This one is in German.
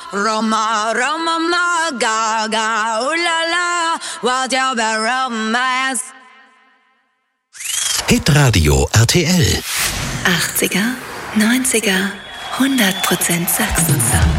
Roma, Roma, ma, gaga, ooh la la, what your romance. Hitradio RTL. 80er, 90er, 100% Sachsen-Sound.